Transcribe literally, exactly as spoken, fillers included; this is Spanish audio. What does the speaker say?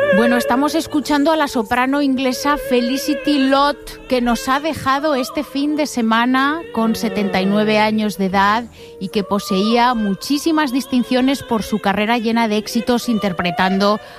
Bueno, estamos escuchando a la soprano inglesa Felicity Lott, que nos ha dejado este fin de semana con setenta y nueve años de edad y que poseía muchísimas distinciones por su carrera llena de éxitos interpretando